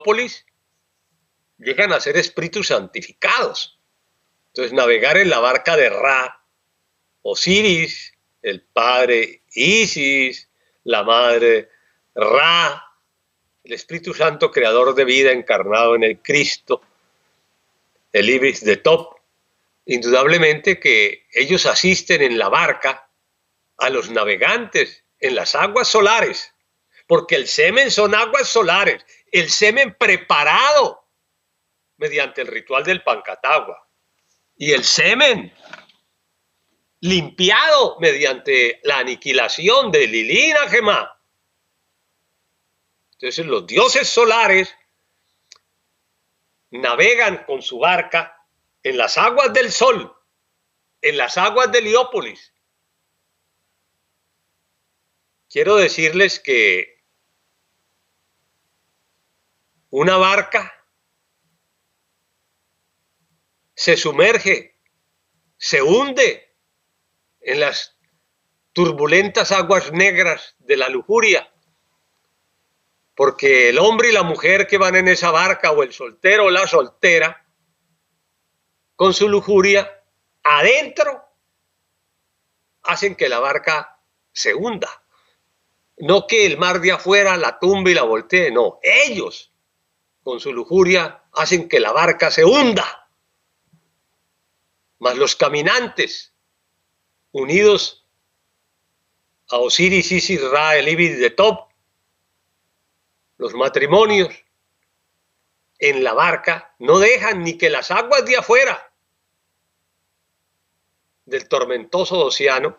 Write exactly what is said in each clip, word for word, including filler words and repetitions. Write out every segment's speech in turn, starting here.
Heliópolis llegan a ser espíritus santificados. Entonces, navegar en la barca de Ra, Osiris, el padre Isis, la madre Ra, el Espíritu Santo creador de vida encarnado en el Cristo, el Ibis de Top, indudablemente que ellos asisten en la barca a los navegantes en las aguas solares, porque el semen son aguas solares, el semen preparado mediante el ritual del Pancatagua y el semen limpiado mediante la aniquilación de Lilina Gemá. Entonces los dioses solares navegan con su barca en las aguas del sol, en las aguas de Heliópolis. Quiero decirles que una barca se sumerge, se hunde en las turbulentas aguas negras de la lujuria, porque el hombre y la mujer que van en esa barca, o el soltero o la soltera, con su lujuria, adentro, hacen que la barca se hunda. No que el mar de afuera la tumbe y la voltee, no, ellos, con su lujuria, hacen que la barca se hunda. Mas los caminantes, unidos a Osiris, Isis, Ra, el Ibis de Top, los matrimonios en la barca no dejan ni que las aguas de afuera del tormentoso océano,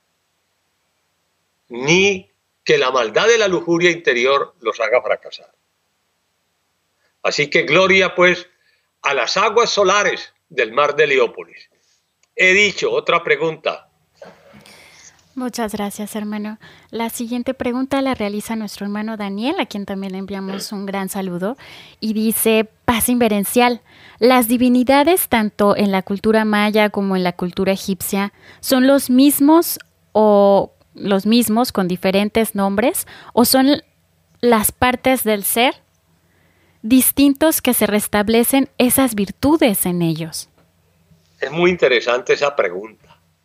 ni que la maldad de la lujuria interior los haga fracasar. Así que gloria pues a las aguas solares del mar de Heliópolis. He dicho, otra pregunta. Muchas gracias, hermano. La siguiente pregunta la realiza nuestro hermano Daniel, a quien también le enviamos un gran saludo, y dice: paz inverencial, ¿las divinidades tanto en la cultura maya como en la cultura egipcia son los mismos o los mismos con diferentes nombres, o son las partes del ser distintos que se restablecen esas virtudes en ellos? Es muy interesante esa pregunta.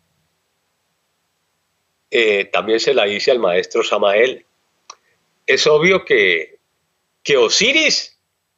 Eh, también se la hice al maestro Samael. Es obvio que, que Osiris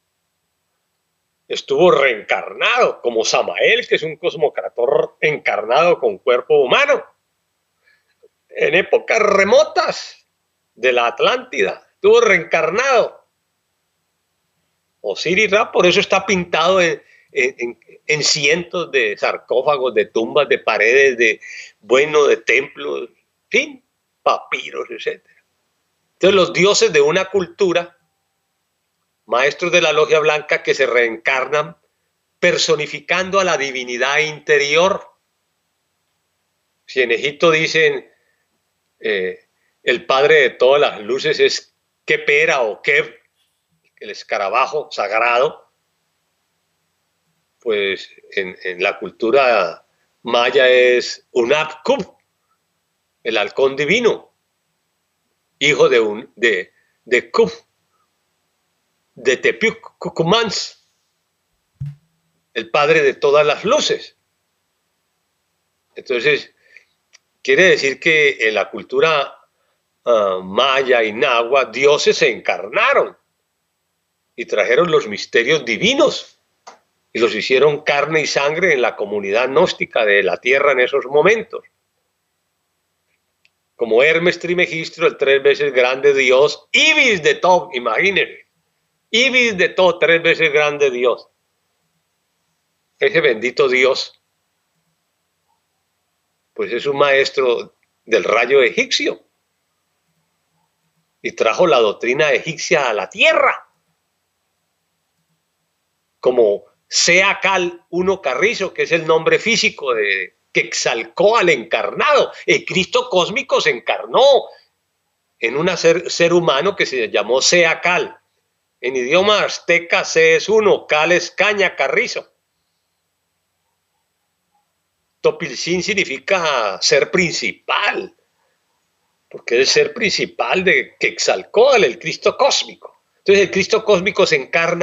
estuvo reencarnado como Samael, que es un cosmocrator encarnado con cuerpo humano, en épocas remotas de la Atlántida. Estuvo reencarnado. Osiris Ra, por eso está pintado en, en, en cientos de sarcófagos, de tumbas, de paredes, de, bueno, de templos, fin, papiros, etcétera. Entonces los dioses de una cultura, maestros de la logia blanca, que se reencarnan personificando a la divinidad interior. Si en Egipto dicen eh, el padre de todas las luces es Kepera o Keb, el escarabajo sagrado, pues en, en la cultura maya es Unapkub, el halcón divino, hijo de, un, de, de Kub, de Tepic Cucumans, el padre de todas las luces. Entonces, quiere decir que en la cultura uh, maya y nahua, dioses se encarnaron y trajeron los misterios divinos y los hicieron carne y sangre en la comunidad gnóstica de la tierra en esos momentos. Como Hermes Trimegistro, el tres veces grande Dios, Ibis de Top, imagínense, Ibis de Top, tres veces grande Dios. Ese bendito Dios, pues es un maestro del rayo egipcio y trajo la doctrina egipcia a la tierra. Como Seacal uno Carrizo, que es el nombre físico de Quetzalcóatl encarnado. El Cristo cósmico se encarnó en un ser, ser humano que se llamó Seacal. En idioma azteca, Se es uno, Cal es caña, carrizo. Topilzin significa ser principal, porque es el ser principal de Quetzalcóatl, el Cristo cósmico. Entonces el Cristo cósmico se encarna